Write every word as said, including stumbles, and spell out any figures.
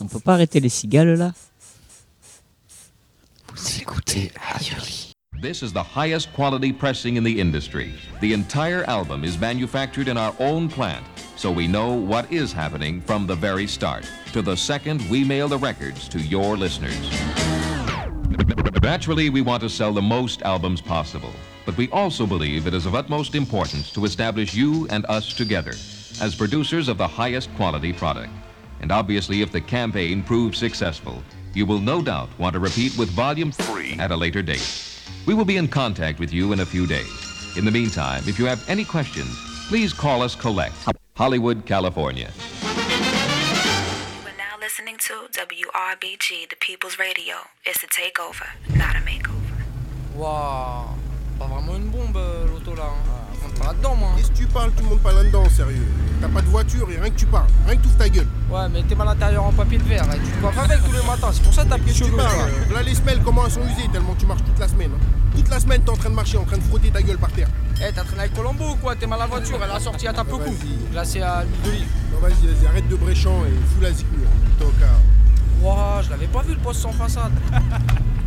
On peut pas arrêter les cigales là? Vous écoutez Aïoli. This is the highest quality pressing in the industry. The entire album is manufactured in our own plant, so we know what is happening from the very start, to the second we mail the records to your listeners. Naturally, we want to sell the most albums possible, but we also believe it is of utmost importance to establish you and us together as producers of the highest quality product. And obviously, if the campaign proves successful, you will no doubt want to repeat with Volume three at a later date. We will be in contact with you in a few days. In the meantime, if you have any questions, please call us Collect, Hollywood, California. We're now listening to W R B G, the People's Radio. It's a takeover, not a makeover. Waouh, pas vraiment une bombe l'auto là. Hein. Je monte pas là-dedans moi. Qu'est-ce que tu parles? Tu montes pas là-dedans, sérieux. T'as pas de voiture et rien que tu parles. Rien que tu ouvres ta gueule. Ouais, mais t'es mal à l'intérieur en papier de verre. Et tu te coiffes avec tous les matins. C'est pour ça que t'as plus de cheveux. Là, les semelles, comment elles sont usées tellement tu marches toute la semaine. Hein. Toute la semaine, t'es en train de marcher, en train de frotter ta gueule par terre. Eh, hey, t'as traîné avec Colombo ou quoi? T'es mal à la voiture. Elle a sorti à tape au cou. Là, c'est à l'huile d'olive. Non, vas-y, vas-y, arrête de bréchant et fous la zikmure. Tocard. Waouh, je l'avais pas vu le poste sans façade.